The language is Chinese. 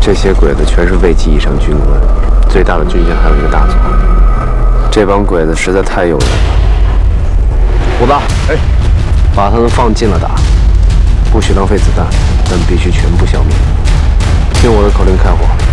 这些鬼子全是卫级以上军官，最大的军衔还有一个大佐。这帮鬼子实在太诱人了。虎子，哎，把他们放近了打，不许浪费子弹，但必须全部消灭。听我的口令开火。